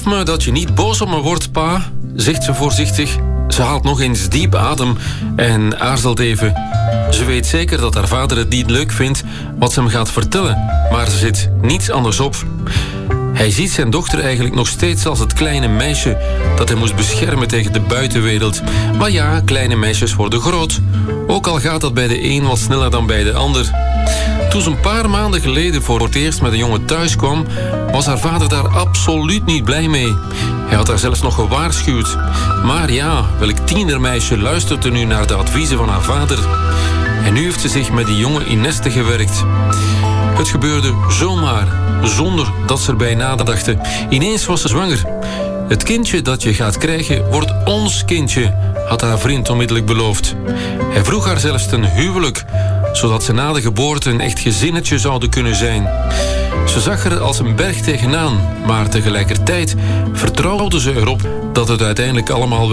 Beloof me dat je niet boos op me wordt, pa, zegt ze voorzichtig. Ze haalt nog eens diep adem en aarzelt even. Ze weet zeker dat haar vader het niet leuk vindt wat ze hem gaat vertellen, maar ze zit niets anders op. Hij ziet zijn dochter eigenlijk nog steeds als het kleine meisje dat hij moest beschermen tegen de buitenwereld. Maar ja, kleine meisjes worden groot. Ook al gaat dat bij de een wat sneller dan bij de ander. Toen ze een paar maanden geleden voor het eerst met een jongen thuis kwam, was haar vader daar absoluut niet blij mee. Hij had haar zelfs nog gewaarschuwd. Maar ja, welk tienermeisje luistert er nu naar de adviezen van haar vader? En nu heeft ze zich met die jongen in nesten gewerkt. Het gebeurde zomaar, zonder dat ze erbij nadachten. Ineens was ze zwanger. Het kindje dat je gaat krijgen wordt ons kindje, had haar vriend onmiddellijk beloofd. Hij vroeg haar zelfs ten huwelijk, zodat ze na de geboorte een echt gezinnetje zouden kunnen zijn. Ze zag er als een berg tegenaan, maar tegelijkertijd vertrouwde ze erop dat het uiteindelijk allemaal